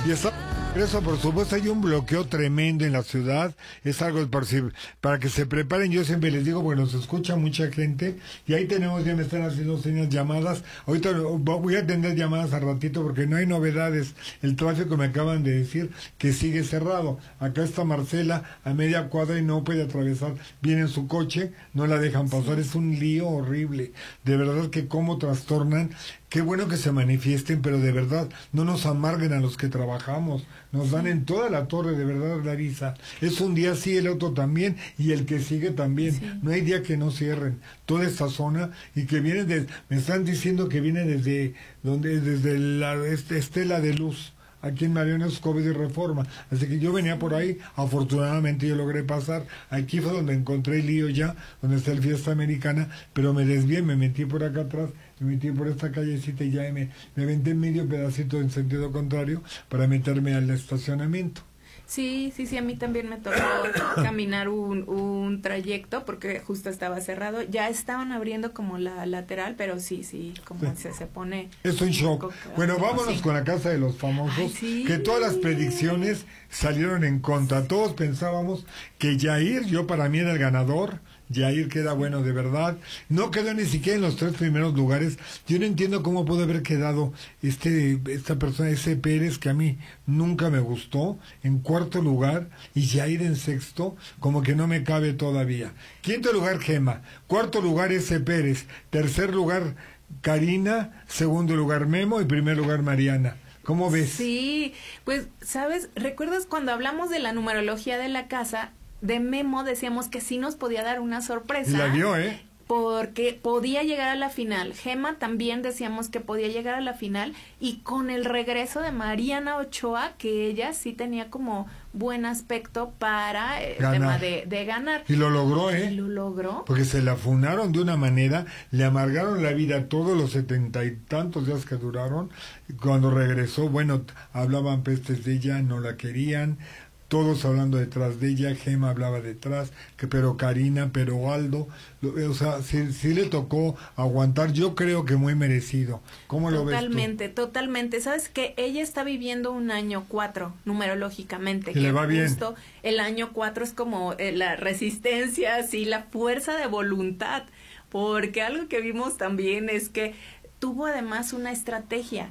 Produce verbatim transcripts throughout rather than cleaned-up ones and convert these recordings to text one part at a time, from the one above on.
Y está eso, por supuesto, hay un bloqueo tremendo en la ciudad. Es algo por si, para que se preparen. Yo siempre les digo, porque nos escucha mucha gente. Y ahí tenemos, ya me están haciendo señas llamadas. Ahorita voy a atender llamadas al ratito porque no hay novedades. El tráfico me acaban de decir que sigue cerrado. Acá está Marcela a media cuadra y no puede atravesar. Viene en su coche, no la dejan pasar. Es un lío horrible. De verdad que cómo trastornan. Qué bueno que se manifiesten, pero de verdad, no nos amarguen a los que trabajamos. Nos dan en toda la torre, de verdad, Larisa. Es un día sí, el otro también, y el que sigue también. Sí. No hay día que no cierren toda esta zona, y que vienen de, me están diciendo que viene desde, donde, desde la este, Estela de Luz, aquí en Mariano Escobedo y Reforma. Así que yo venía por ahí, afortunadamente yo logré pasar. Aquí fue donde encontré el lío ya, donde está el Fiesta Americana, pero me desvié, me metí por acá atrás, me metí por esta callecita y ya me, me aventé medio pedacito en sentido contrario para meterme al estacionamiento. Sí, sí, sí, a mí también me tocó caminar un, un trayecto porque justo estaba cerrado. Ya estaban abriendo como la lateral, pero sí, sí, como sí. Se, se pone... Es un shock. Poco, bueno, vámonos sí. con la Casa de los Famosos, Ay, sí. que todas las predicciones salieron en contra. Todos pensábamos que Yair, yo para mí era el ganador. Yair queda bueno de verdad, no quedó ni siquiera en los tres primeros lugares. Yo no entiendo cómo pudo haber quedado este esta persona, ese Pérez, que a mí nunca me gustó, en cuarto lugar, y Yair en sexto, como que no me cabe todavía. Quinto lugar Gema, cuarto lugar ese Pérez, tercer lugar Karina, segundo lugar Memo y primer lugar Mariana. ¿Cómo ves? Sí, pues, ¿sabes? ¿Recuerdas cuando hablamos de la numerología de la casa? De Memo decíamos que sí nos podía dar una sorpresa. Y la dio, ¿eh? Porque podía llegar a la final. Gema también decíamos que podía llegar a la final. Y con el regreso de Mariana Ochoa, que ella sí tenía como buen aspecto para el ganar. tema de, de ganar. Y lo logró, ¿eh? Y lo logró. Porque se la funaron de una manera, le amargaron la vida todos los setenta y tantos días que duraron. Cuando regresó, bueno, hablaban pestes de ella, no la querían. Todos hablando detrás de ella, Gema hablaba detrás, que pero Karina, pero Aldo, o sea, sí, sí le tocó aguantar, yo creo que muy merecido. ¿Cómo lo ves tú? Totalmente, totalmente. Sabes que ella está viviendo un año cuatro, numerológicamente. Y que le va bien. El año cuatro es como eh, la resistencia, sí, la fuerza de voluntad, porque algo que vimos también es que tuvo además una estrategia.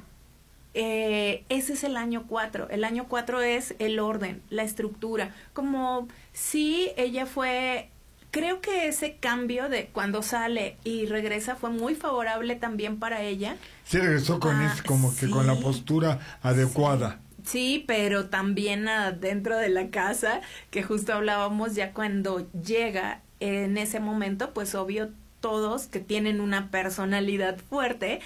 Eh, ese es el año cuatro. El año cuatro es el orden, la estructura. Como si ella fue, creo que ese cambio de cuando sale y regresa fue muy favorable también para ella. Sí, regresó con ah, ese, como sí, que con la postura adecuada. Sí, sí, pero también dentro de la casa, que justo hablábamos ya cuando llega en ese momento, pues obvio todos que tienen una personalidad fuerte,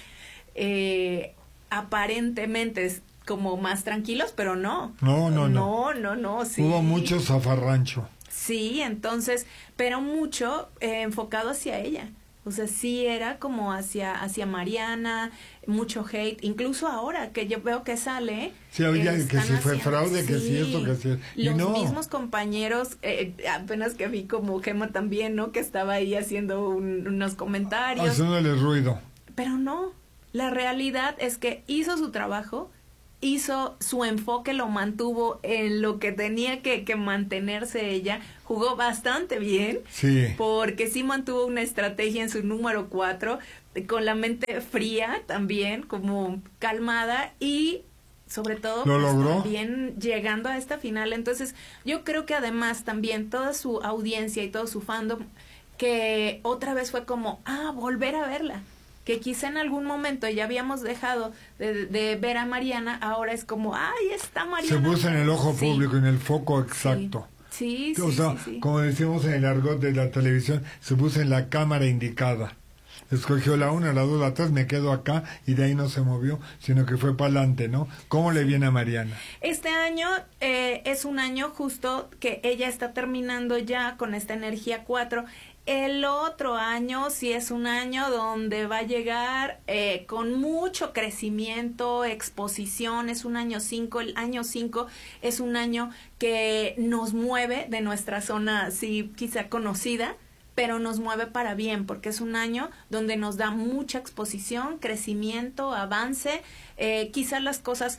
eh, aparentemente es como más tranquilos, pero no. No, no, no. No, no, no, sí. Hubo mucho zafarrancho. Sí, entonces, pero mucho eh, enfocado hacia ella. O sea, sí era como hacia hacia Mariana, mucho hate, incluso ahora que yo veo que sale. Sí, oye, eh, que si fue fraude, sí, que si esto, que si... Y los no. mismos compañeros, eh, apenas que vi como Gema también, ¿no? Que estaba ahí haciendo un, unos comentarios. Haciéndole ruido. Pero no. La realidad es que hizo su trabajo, hizo su enfoque, lo mantuvo en lo que tenía que, que mantenerse ella, jugó bastante bien, sí. porque sí mantuvo una estrategia en su número cuatro, con la mente fría también, como calmada y sobre todo ¿Lo pues, logró? También llegando a esta final. Entonces yo creo que además también toda su audiencia y todo su fandom, que otra vez fue como, ah, volver a verla. Que quizá en algún momento ya habíamos dejado de, de ver a Mariana, ahora es como, ¡ay, está Mariana! Se puso en el ojo sí. público, en el foco exacto. Sí, sí, o sí, sea, sí, sí. Como decimos en el argot de la televisión, se puso en la cámara indicada. Escogió la una, la dos, la tres, me quedo acá, y de ahí no se movió, sino que fue para adelante, ¿no? ¿Cómo le viene a Mariana? Este año eh, es un año justo que ella está terminando ya con esta energía cuatro. El otro año sí es un año donde va a llegar eh, con mucho crecimiento, exposición, es un año cinco, el año cinco es un año que nos mueve de nuestra zona, sí, quizá conocida, pero nos mueve para bien, porque es un año donde nos da mucha exposición, crecimiento, avance, eh, quizás las cosas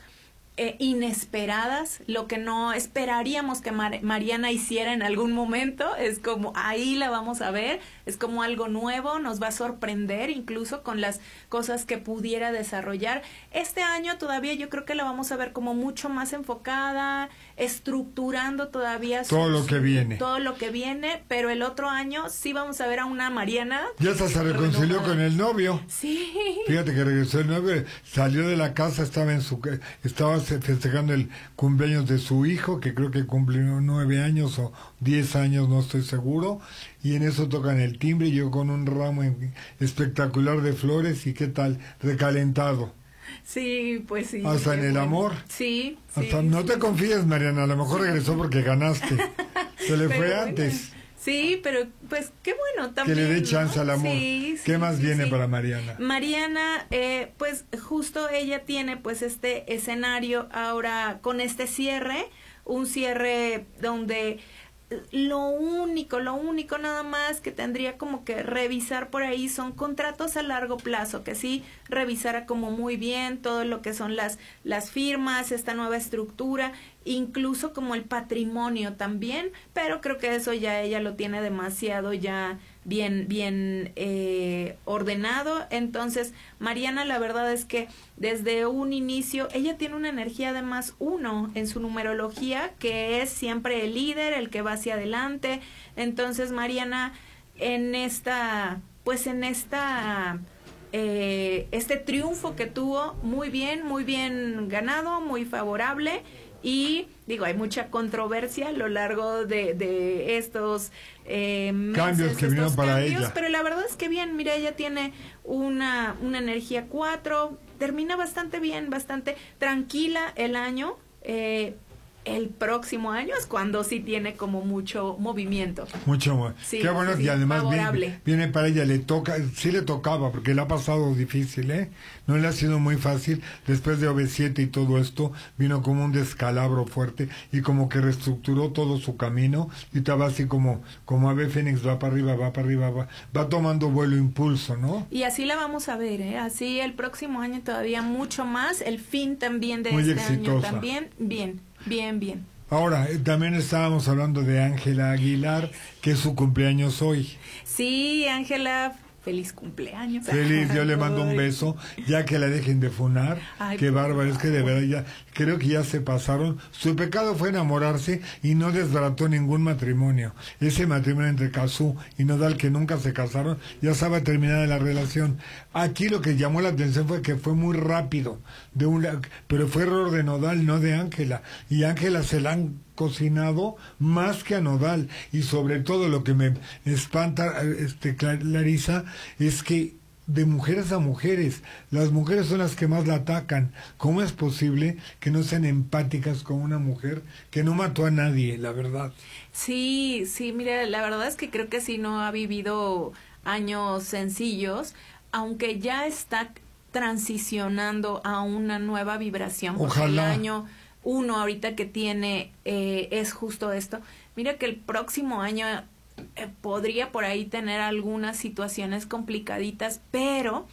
eh, inesperadas, lo que no esperaríamos que Mar- Mariana hiciera en algún momento, es como ahí la vamos a ver, es como algo nuevo, nos va a sorprender incluso con las cosas que pudiera desarrollar. Este año todavía yo creo que la vamos a ver como mucho más enfocada, estructurando todavía todo lo que viene. todo lo que viene, pero el otro año sí vamos a ver a una Mariana. Ya hasta se reconcilió renovada. con el novio. Sí. Fíjate que regresó el novio, salió de la casa, estaba en su estaba festejando el cumpleaños de su hijo, que creo que cumplió nueve años o diez años, no estoy seguro, y en eso tocan el timbre y yo con un ramo en- espectacular de flores y qué tal, recalentado. Sí, pues sí. Hasta en el bueno. amor. Sí. Hasta sí, no sí. te confíes, Mariana, a lo mejor regresó porque ganaste. Se le Pero fue bueno, antes. Sí, pero pues qué bueno Que también. le dé ¿no? chance al amor. Sí, ¿Qué sí, más sí, viene sí. para Mariana? Mariana, eh, pues justo ella tiene pues este escenario ahora con este cierre, un cierre donde lo único, lo único nada más que tendría como que revisar por ahí son contratos a largo plazo, que sí revisara como muy bien todo lo que son las, las firmas, esta nueva estructura, incluso como el patrimonio también, pero creo que eso ya ella lo tiene demasiado ya bien, bien eh, ordenado. Entonces, Mariana, la verdad es que desde un inicio, ella tiene una energía de más uno en su numerología, que es siempre el líder, el que va hacia adelante. Entonces, Mariana, en esta, pues en esta, eh, este triunfo que tuvo, muy bien, muy bien ganado, muy favorable. Y digo, hay mucha controversia a lo largo de, de estos eh, meses, Cambios que vinieron estos para cambios, ella. pero la verdad es que bien, mira, ella tiene una, una energía cuatro, termina bastante bien, bastante tranquila el año. Eh, el próximo año es cuando sí tiene como mucho movimiento. Mucho más. Sí, Qué bueno, sí, y además favorable. viene, viene para ella, le toca, sí le tocaba, porque le ha pasado difícil, ¿eh? No le ha sido muy fácil. Después de O V siete y todo esto, vino como un descalabro fuerte y como que reestructuró todo su camino y estaba así como, como ave fénix, va para arriba, va para arriba, va, va tomando vuelo, impulso, ¿no? Y así la vamos a ver, ¿eh? Así el próximo año todavía mucho más, el fin también de Muy este exitosa. año también, bien, bien, bien. Ahora, eh, también estábamos hablando de Ángela Aguilar, que es su cumpleaños hoy. Sí, Ángela, feliz cumpleaños. Feliz, yo le mando un Ay. beso, ya que la dejen de funar. Ay, Qué por bárbaro, es que de verdad ya, creo que ya se pasaron. Su pecado fue enamorarse y no desbarató ningún matrimonio. Ese matrimonio entre Cazzu y Nodal, que nunca se casaron, ya estaba terminada la relación. Aquí lo que llamó la atención fue que fue muy rápido, de una, pero fue error de Nodal, no de Ángela. Y Ángela se la han cocinado más que a Nodal, y sobre todo lo que me espanta, este Clarisa, es que de mujeres a mujeres, las mujeres son las que más la atacan. ¿Cómo es posible que no sean empáticas con una mujer que no mató a nadie, la verdad? Sí, sí, mira, la verdad es que creo que sí no ha vivido años sencillos, aunque ya está transicionando a una nueva vibración. Porque Ojalá. el año uno ahorita que tiene eh, es justo esto. Mira que el próximo año eh, podría por ahí tener algunas situaciones complicaditas, pero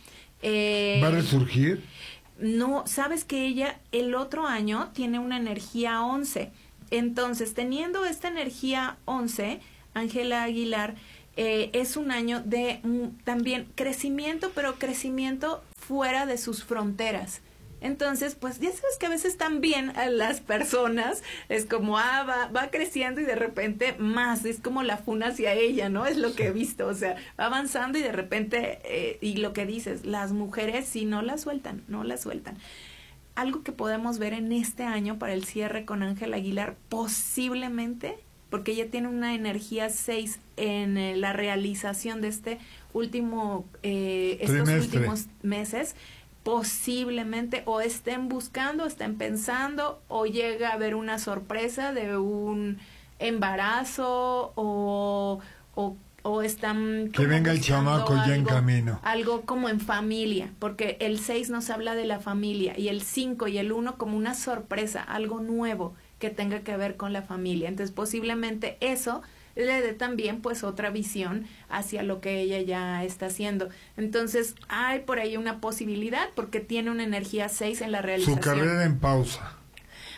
eh, ¿Va a resurgir? no, sabes que ella el otro año tiene una energía once. Entonces, teniendo esta energía once, Ángela Aguilar, eh, es un año de mm, también crecimiento, pero crecimiento fuera de sus fronteras. Entonces, pues ya sabes que a veces también a las personas es como, ah, va, va creciendo y de repente más, es como la funa hacia ella, ¿no? Es lo que he visto, o sea, va avanzando y de repente, eh, y lo que dices, las mujeres sí no la sueltan, no la sueltan. Algo que podemos ver en este año para el cierre con Ángela Aguilar, posiblemente, porque ella tiene una energía seis en eh, la realización de este último, eh, estos Trimestre. últimos meses, posiblemente o estén buscando, estén pensando, o llega a haber una sorpresa de un embarazo, o, o, o están... Que venga el buscando chamaco ya en algo- camino. Algo como en familia, porque el seis nos habla de la familia, y el cinco y el uno como una sorpresa, algo nuevo que tenga que ver con la familia. Entonces, posiblemente eso le dé también pues otra visión hacia lo que ella ya está haciendo. Entonces, hay por ahí una posibilidad porque tiene una energía seis en la realización. Su carrera en pausa.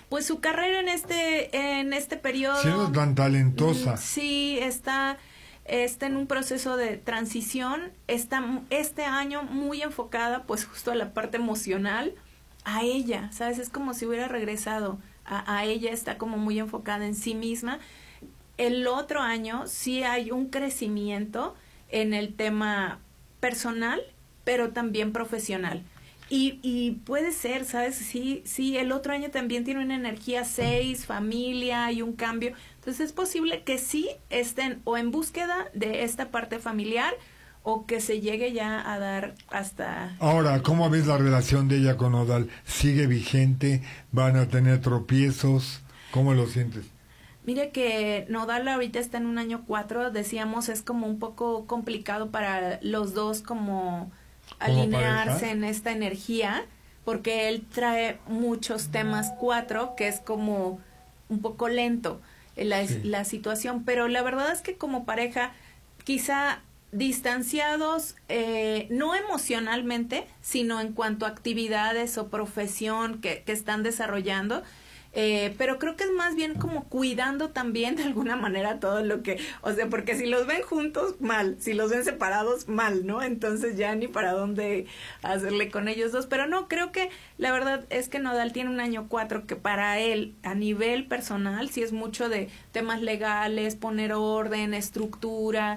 pues su carrera en este en este periodo. Siendo tan talentosa. Sí, está está en un proceso de transición, está este año muy enfocada pues justo a la parte emocional, a ella, ¿sabes? Es como si hubiera regresado a, a ella, está como muy enfocada en sí misma. El otro año sí hay un crecimiento en el tema personal, pero también profesional. Y, y puede ser, ¿sabes? Sí, sí, el otro año también tiene una energía seis, familia y un cambio. Entonces es posible que sí estén o en búsqueda de esta parte familiar o que se llegue ya a dar hasta... Ahora, ¿cómo ves la relación de ella con Nodal? ¿Sigue vigente? ¿Van a tener tropiezos? ¿Cómo lo sientes? Mire que Nodal ahorita está en un año cuatro, decíamos, es como un poco complicado para los dos como alinearse pareja? En esta energía, porque él trae muchos temas cuatro, que es como un poco lento la, Sí. la situación, pero la verdad es que como pareja, quizá distanciados, eh, no emocionalmente, sino en cuanto a actividades o profesión que, que están desarrollando, eh, pero creo que es más bien como cuidando también de alguna manera todo lo que, o sea, porque si los ven juntos, mal, si los ven separados, mal, ¿no? Entonces ya ni para dónde hacerle con ellos dos, pero no, creo que la verdad es que Nodal tiene un año cuatro que para él, a nivel personal, sí es mucho de temas legales, poner orden, estructura,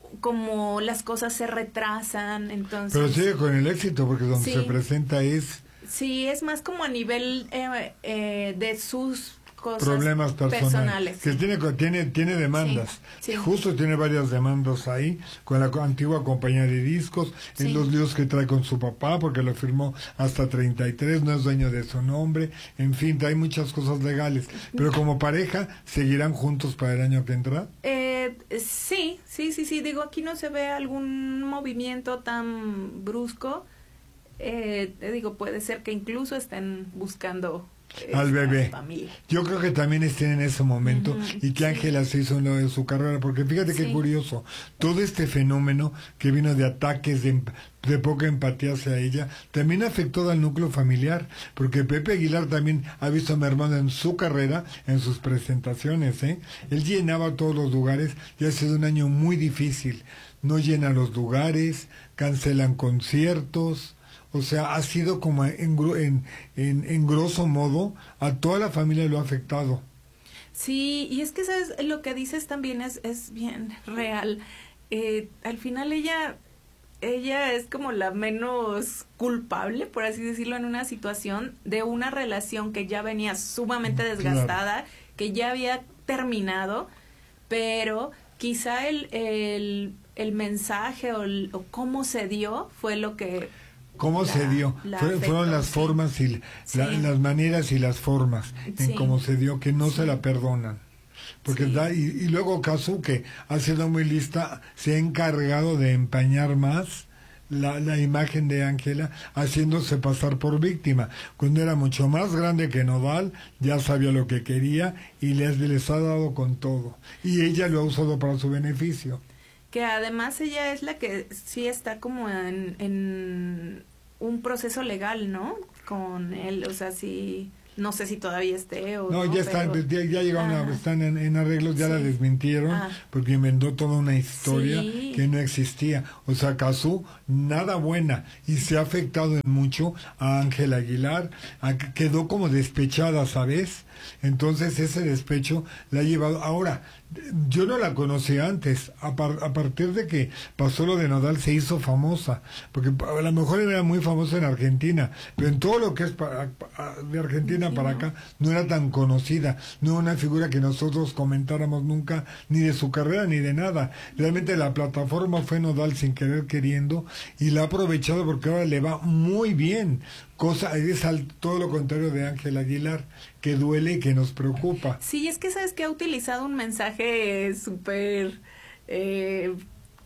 como las cosas se retrasan, entonces... Pero sigue con el éxito, porque donde Sí. se presenta es Sí, es más como a nivel eh, eh, de sus cosas problemas personales. personales. Que tiene, tiene, tiene demandas. Sí, sí. Justo tiene varias demandas ahí, con la co- antigua compañía de discos, en Sí. los líos que trae con su papá, porque lo firmó hasta treinta y tres, no es dueño de su nombre, en fin, hay muchas cosas legales. Pero como pareja, ¿seguirán juntos para el año que entra? Eh, sí, sí, sí, sí, digo, aquí no se ve algún movimiento tan brusco. Eh, te digo, puede ser que incluso estén buscando eh, Al bebé. familia. Yo creo que también estén en ese momento Ujú, y que sí. Ángela se hizo lo de su carrera, porque fíjate qué Sí. curioso, todo este fenómeno que vino de ataques, de, emp- de poca empatía hacia ella, también afectó al núcleo familiar, porque Pepe Aguilar también ha visto mermado en su carrera, en sus presentaciones, ¿eh? Él llenaba todos los lugares y ha sido un año muy difícil, no llena los lugares, cancelan conciertos. O sea, ha sido como en, gru- en, en, en grosso modo, a toda la familia lo ha afectado. Sí, y es que, ¿sabes? Lo que dices también es, es bien real. Eh, al final ella, ella es como la menos culpable, por así decirlo, en una situación de una relación que ya venía sumamente desgastada, claro, que ya había terminado, pero quizá el, el, el mensaje o, el, o cómo se dio fue lo que... ¿Cómo la, se dio? Fue, afectó, fueron las sí. formas y Sí. la, las maneras y las formas en Sí. cómo se dio, que no Sí. se la perdonan. Porque Sí. da, y, y luego Cazzu, que ha sido muy lista, se ha encargado de empañar más la, la imagen de Ángela, haciéndose pasar por víctima. Cuando era mucho más grande que Nodal, ya sabía lo que quería y les, les ha dado con todo. Y ella lo ha usado para su beneficio. Que además ella es la que sí está como en, en un proceso legal, ¿no? Con él, o sea, sí, no sé si todavía esté o no. no, ya están, pero... ya, ya llegaron, a, Ah. están en, en arreglos, ya Sí. la desmintieron, Ah. porque inventó toda una historia Sí. que no existía. O sea, Cazzu, nada buena, y se ha afectado en mucho a Ángela Aguilar, a, quedó como despechada, ¿sabes? Entonces ese despecho la ha llevado. Ahora, yo no la conocía antes, a, par, a partir de que pasó lo de Nodal se hizo famosa, porque a lo mejor era muy famosa en Argentina, pero en todo lo que es para, para, de Argentina Sí, para ¿no? acá no era tan conocida, no era una figura que nosotros comentáramos nunca, ni de su carrera ni de nada. Realmente la plataforma fue Nodal sin querer queriendo y la ha aprovechado porque ahora le va muy bien, cosa es al, todo lo contrario de Ángela Aguilar, que duele y que nos preocupa. Sí, es que sabes que ha utilizado un mensaje súper, eh,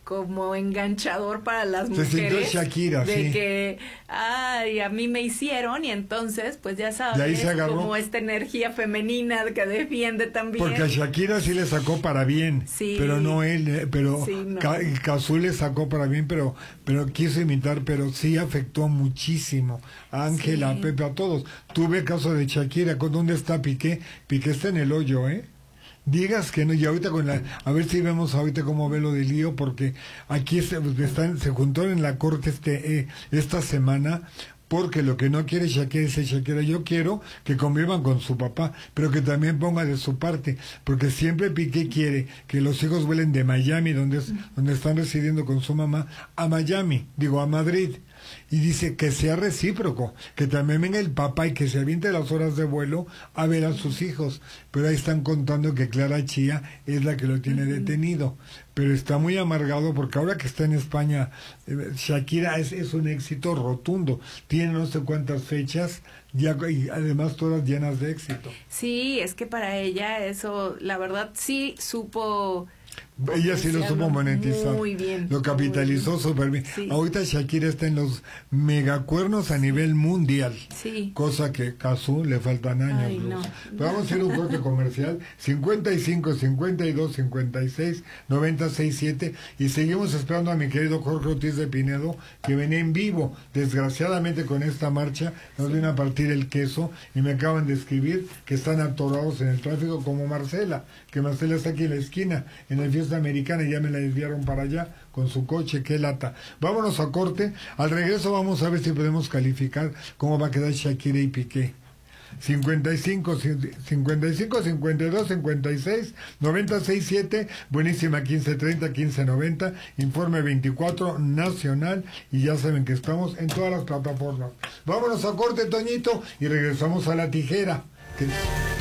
como enganchador para las Se sintió mujeres. Shakira, de sí. que, ay, a mí me hicieron, y entonces, pues ya De ahí sabes, se agarró. como esta energía femenina que defiende también. Porque a Shakira sí le sacó para bien, Sí. pero no él, eh, pero Sí, no. Ca- Cazzu le sacó para bien, pero pero quiso imitar, pero sí afectó muchísimo a Ángela, Sí. a Pepe, a todos. Tuve caso de Shakira, ¿con dónde está Piqué? Piqué está en el hoyo, ¿eh? Digas que no, y ahorita con la, a ver si vemos ahorita cómo ve lo del lío, porque aquí se, están, se juntaron en la corte este, eh, esta semana, porque lo que no quiere Shakira dice Shakira, yo quiero que convivan con su papá, pero que también ponga de su parte, porque siempre Piqué quiere que los hijos vuelen de Miami, donde, es, donde están residiendo con su mamá, a Miami, digo a Madrid. Y dice que sea recíproco, que también venga el papá y que se aviente las horas de vuelo a ver a sus hijos. Pero ahí están contando que Clara Chía es la que lo tiene detenido. Pero está muy amargado porque ahora que está en España, eh, Shakira es, es un éxito rotundo. Tiene no sé cuántas fechas ya, y además todas llenas de éxito. Sí, es que para ella eso, la verdad, sí supo... Ella sí lo supo monetizar. Muy bien. Lo capitalizó súper bien. Sí. Ahorita Shakira está en los megacuernos a nivel mundial. Sí. Cosa que Cazzu le faltan años. Ay, Luz. no. Pero vamos a ir a un corte comercial. cincuenta y cinco, cincuenta y dos, cincuenta y seis, noventa, sesenta y siete. Y seguimos esperando a mi querido Jorge Ortiz de Pinedo, que venía en vivo. Desgraciadamente con esta marcha nos viene a partir el queso. Y me acaban de escribir que están atorados en el tráfico como Marcela. Que Marcela está aquí en la esquina, en el Fiesta Americana, y ya me la desviaron para allá con su coche, qué lata. Vámonos a corte. Al regreso vamos a ver si podemos calificar cómo va a quedar Shakira y Piqué. cincuenta y cinco, cincuenta y cinco, cincuenta y dos, cincuenta y seis, noventa, sesenta y siete, buenísima quince treinta, quince noventa, informe veinticuatro nacional, y ya saben que estamos en todas las plataformas. Vámonos a corte, Toñito, y regresamos a la tijera. Que...